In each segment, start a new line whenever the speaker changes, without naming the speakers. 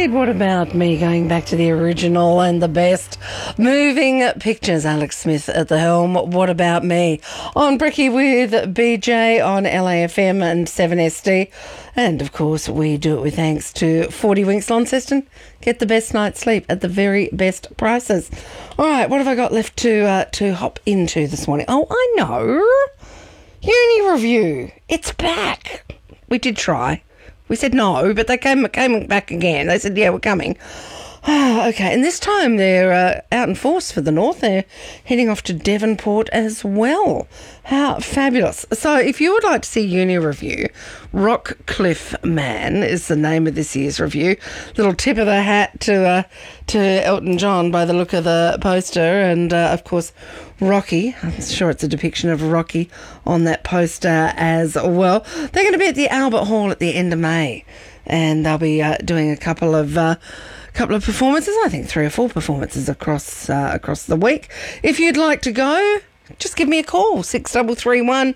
played What About Me, going back to the original and the best. Moving Pictures, Alex Smith at the helm. What About Me on Bricky with BJ on LAFM and 7SD. And, of course, we do it with thanks to 40 Winks Launceston. Get the best night's sleep at the very best prices. All right, what have I got left to hop into this morning? Oh, I know. Uni Review. It's back. We did try. We said no, but they came back again. They said, yeah, we're coming. Okay, and this time they're out in force for the north. They're heading off to Devonport as well. How fabulous. So if you would like to see Uni Review, Rock Cliff Man is the name of this year's review. Little tip of the hat to Elton John by the look of the poster, and of course Rocky. I'm sure it's a depiction of Rocky on that poster as well. They're going to be at the Albert Hall at the end of May, and they'll be doing a couple of performances. I think 3 or 4 performances across the week. If you'd like to go, just give me a call, 6331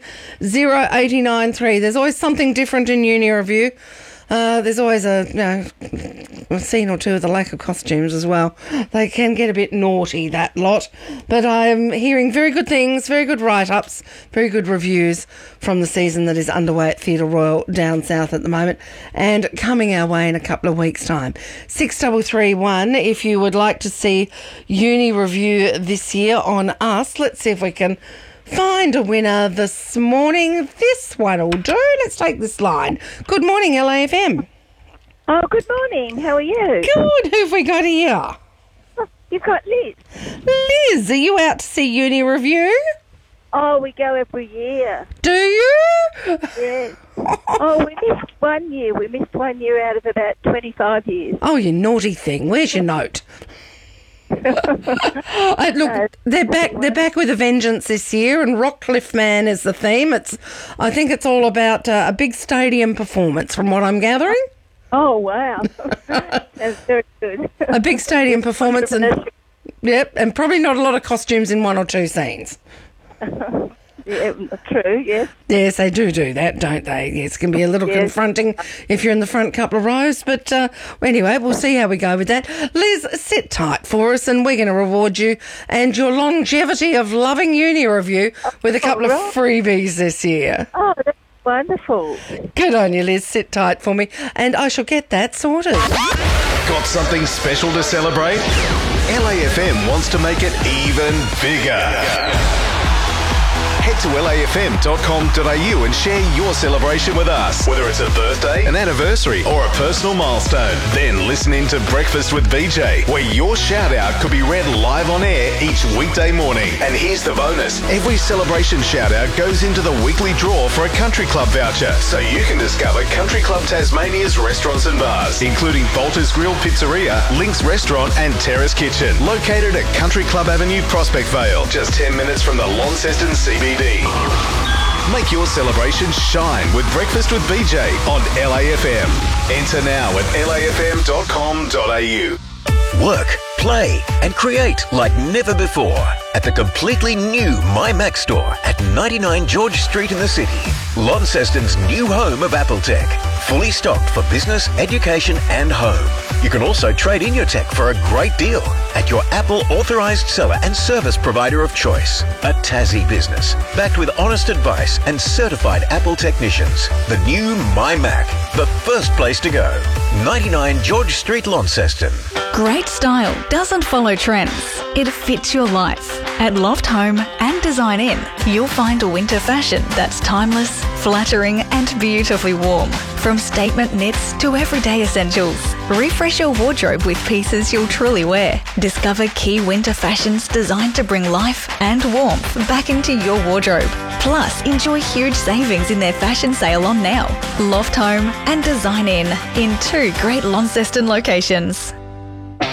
0893. There's always something different in Uni Review. There's always a scene or two of the lack of costumes as well. They can get a bit naughty, that lot. But I'm hearing very good things, very good write-ups, very good reviews from the season that is underway at Theatre Royal down south at the moment, and coming our way in a couple of weeks' time. 6331 if you would like to see Uni Review this year on us. Let's see if we can find a winner this morning. This one will do. Let's take this line. Good morning, LAFM.
Oh, good morning. How are you?
Good. Who have we got here?
Oh, you've got Liz.
Liz, are you out to see Uni Review?
Oh, we go every year.
Do you?
Yes. Oh, we missed 1 year. We missed 1 year out of about 25 years.
Oh, you naughty thing. Where's your note? Look, they're back with a vengeance this year, and Rock Cliff Man is the theme. I think it's all about a big stadium performance, from what I'm gathering.
Oh, wow. That's very good.
A big stadium performance, and probably not a lot of costumes in 1 or 2 scenes.
Yeah, true, yes.
Yes, they do that, don't they? Yes, it can be a little confronting if you're in the front couple of rows. But anyway, we'll see how we go with that. Liz, sit tight for us, and we're going to reward you and your longevity of loving Uni Review with a couple of freebies this year.
Oh, that's wonderful.
Good on you, Liz. Sit tight for me, and I shall get that sorted.
Got something special to celebrate? LAFM wants to make it even bigger. Head to lafm.com.au and share your celebration with us. Whether it's a birthday, an anniversary, or a personal milestone. Then listen in to Breakfast with BJ, where your shout-out could be read live on air each weekday morning. And here's the bonus. Every celebration shout-out goes into the weekly draw for a Country Club voucher, so you can discover Country Club Tasmania's restaurants and bars, including Bolter's Grill Pizzeria, Link's Restaurant and Terrace Kitchen, located at Country Club Avenue, Prospect Vale, just 10 minutes from the Launceston CBD. Make your celebration shine with Breakfast with BJ on LAFM. Enter now at lafm.com.au.
Work, play and create like never before at the completely new MyMac store at 99 George Street in the city. Launceston's new home of Apple Tech. Fully stocked for business, education and home. You can also trade in your tech for a great deal at your Apple authorised seller and service provider of choice. A Tassie business, backed with honest advice and certified Apple technicians. The new MyMac, the first place to go. 99 George Street, Launceston.
Great style doesn't follow trends. It fits your life. At Loft Home and Design In, you'll find a winter fashion that's timeless, flattering and beautifully warm. From statement knits to everyday essentials. Refresh your wardrobe with pieces you'll truly wear. Discover key winter fashions designed to bring life and warmth back into your wardrobe. Plus, enjoy huge savings in their fashion sale on now. Loft Home and Design In 2 great Launceston locations.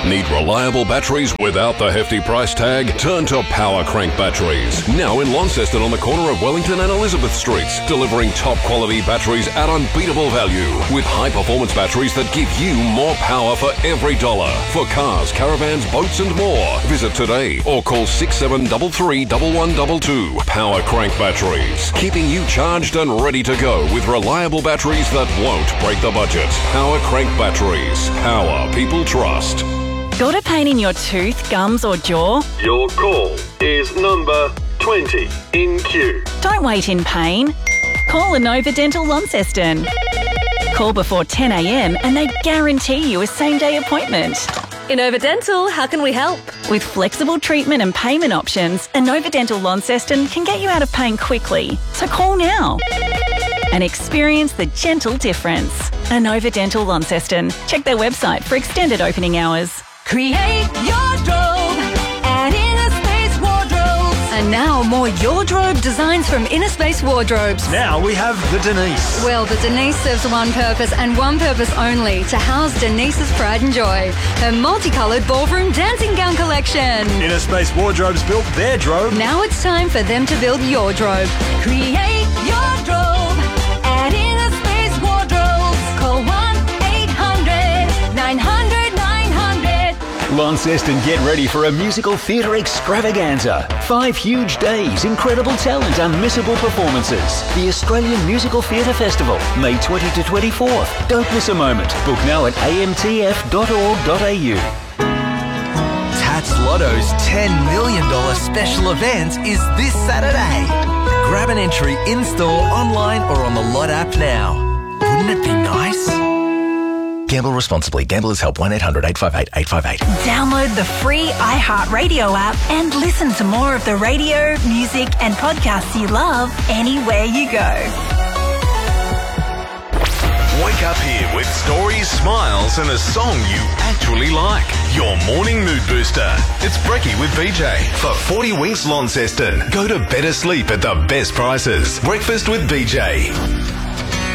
Need reliable batteries without the hefty price tag? Turn to Power Crank Batteries. Now in Launceston on the corner of Wellington and Elizabeth Streets, delivering top quality batteries at unbeatable value with high performance batteries that give you more power for every dollar. For cars, caravans, boats and more. Visit today or call 6733 1122. Power Crank Batteries, keeping you charged and ready to go with reliable batteries that won't break the budget. Power Crank Batteries. Power people trust.
Got a pain in your tooth, gums or jaw?
Your call is number 20 in queue.
Don't wait in pain. Call Inova Dental Launceston. Call before 10 a.m. and they guarantee you a same-day appointment.
Inova Dental, how can we help?
With flexible treatment and payment options, Inova Dental Launceston can get you out of pain quickly. So call now and experience the gentle difference. Inova Dental Launceston. Check their website for extended opening hours.
Create your drobe at Inner Space Wardrobes.
And now more Wardrobe designs from Inner Space Wardrobes.
Now we have the Denise.
Well, the Denise serves one purpose and one purpose only, to house Denise's pride and joy. Her multicoloured ballroom dancing gown collection.
Inner Space Wardrobes built their drobe.
Now it's time for them to build your drobe.
Create your drobe at Inner Space Wardrobes. Call 1-800-900-900.
Launceston, get ready for a musical theatre extravaganza. 5 huge days, incredible talent, unmissable performances. The Australian Musical Theatre Festival, May 20 to 24th. Don't miss a moment. Book now at amtf.org.au.
Tats Lotto's $10 million special event is this Saturday. Grab an entry in-store, online or on the Lot app now. Wouldn't it be nice? Gamble responsibly. Gamblers Help 1-800-858-858.
Download the free iHeartRadio app and listen to more of the radio, music and podcasts you love anywhere you go.
Wake up here with stories, smiles and a song you actually like. Your morning mood booster. It's Brekkie with BJ. For 40 Winks Launceston. Go to better sleep at the best prices. Breakfast with BJ.